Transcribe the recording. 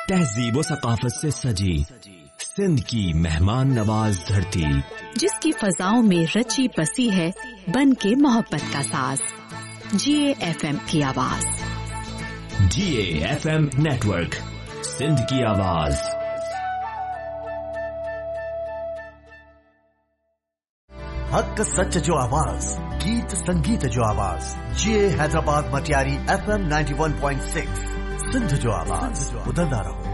तहजीब व सकाफत से सजी सिंध की मेहमान नवाज धरती, जिसकी फजाओं में रची बसी है बन के मोहब्बत का साज। GAFM की आवाज। GAFM नेटवर्क, सिंध की आवाज। हक सच जो आवाज, गीत संगीत जो आवाज। GA हैदराबाद मटियारी FM 91.6, सिंध जो आवाज। उधर ना रहो।